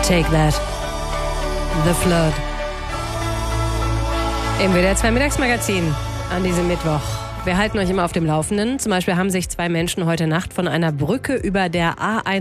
Take That. The Flood. Im WDR 2 Mittagsmagazin an diesem Mittwoch. Wir halten euch immer auf dem Laufenden. Zum Beispiel haben sich 2 Menschen heute Nacht von einer Brücke über der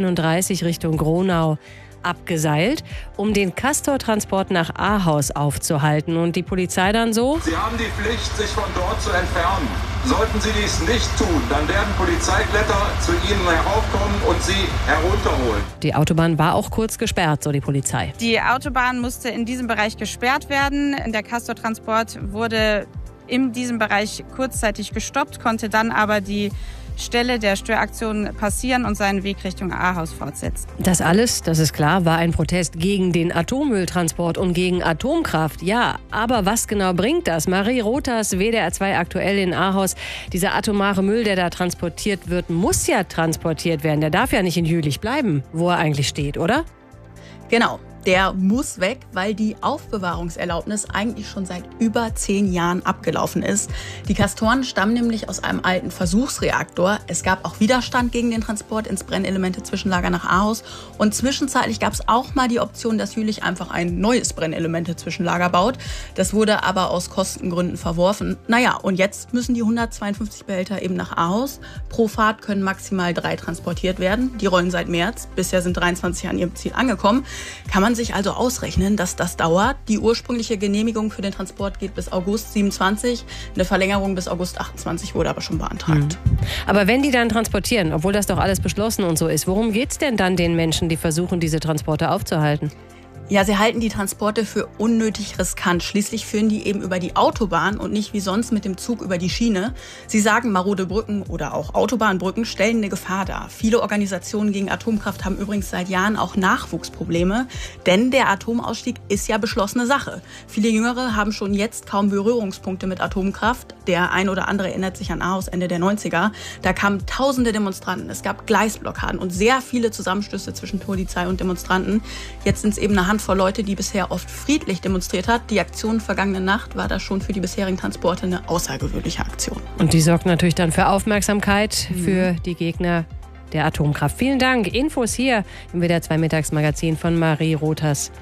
A31 Richtung Gronau abgeseilt, um den Castor-Transport nach Ahaus aufzuhalten. Und die Polizei dann so: Sie haben die Pflicht, sich von dort zu entfernen. Sollten Sie dies nicht tun, dann werden Polizeikletter zu Ihnen heraufkommen und Sie herunterholen. Die Autobahn war auch kurz gesperrt, so die Polizei. Die Autobahn musste in diesem Bereich gesperrt werden. Der Castor-Transport wurde in diesem Bereich kurzzeitig gestoppt, konnte dann aber die Stelle der Störaktion passieren und seinen Weg Richtung Ahaus fortsetzen. Das alles, das ist klar, war ein Protest gegen den Atommülltransport und gegen Atomkraft. Ja, aber was genau bringt das? Marie Rothers, WDR 2 aktuell in Ahaus. Dieser atomare Müll, der da transportiert wird, muss ja transportiert werden. Der darf ja nicht in Jülich bleiben, wo er eigentlich steht, oder? Genau. Der muss weg, weil die Aufbewahrungserlaubnis eigentlich schon seit über 10 Jahren abgelaufen ist. Die Castoren stammen nämlich aus einem alten Versuchsreaktor. Es gab auch Widerstand gegen den Transport ins Brennelemente-Zwischenlager nach Ahaus. Und zwischenzeitlich gab es auch mal die Option, dass Jülich einfach ein neues Brennelemente-Zwischenlager baut. Das wurde aber aus Kostengründen verworfen. Naja, und jetzt müssen die 152 Behälter eben nach Ahaus. Pro Fahrt können maximal 3 transportiert werden. Die rollen seit März. Bisher sind 23 an ihrem Ziel angekommen. Kann man sich also ausrechnen, dass das dauert. Die ursprüngliche Genehmigung für den Transport geht bis August 27. Eine Verlängerung bis August 28 wurde aber schon beantragt. Aber wenn die dann transportieren, obwohl das doch alles beschlossen und so ist, worum geht's denn dann den Menschen, die versuchen, diese Transporte aufzuhalten? Ja, sie halten die Transporte für unnötig riskant. Schließlich führen die eben über die Autobahn und nicht wie sonst mit dem Zug über die Schiene. Sie sagen, marode Brücken oder auch Autobahnbrücken stellen eine Gefahr dar. Viele Organisationen gegen Atomkraft haben übrigens seit Jahren auch Nachwuchsprobleme. Denn der Atomausstieg ist ja beschlossene Sache. Viele Jüngere haben schon jetzt kaum Berührungspunkte mit Atomkraft. Der ein oder andere erinnert sich an Ahaus Ende der 90er. Da kamen tausende Demonstranten. Es gab Gleisblockaden und sehr viele Zusammenstöße zwischen Polizei und Demonstranten. Jetzt sind es eben eine Handvoll Leute, die bisher oft friedlich demonstriert hat. Die Aktion vergangene Nacht war da schon für die bisherigen Transporte eine außergewöhnliche Aktion. Und die sorgt natürlich dann für Aufmerksamkeit für die Gegner der Atomkraft. Vielen Dank. Infos hier im WDR 2 Mittagsmagazin von Marie Rothers.